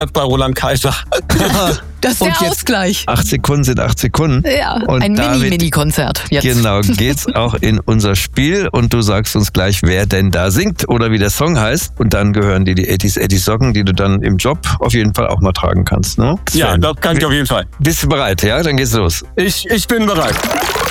bei Roland Kaiser. Das ist der Ausgleich. 8 Sekunden sind 8 Sekunden. Ja, und ein Mini-Konzert. Genau, geht's auch in unser Spiel und du sagst uns gleich, wer denn da singt oder wie der Song heißt. Und dann gehören dir die 80s Socken, die du dann im Job auf jeden Fall auch mal tragen kannst. Ne? Ja, das kann ich auf jeden Fall. Bist du bereit? Ja, dann geht's los. Ich bin bereit.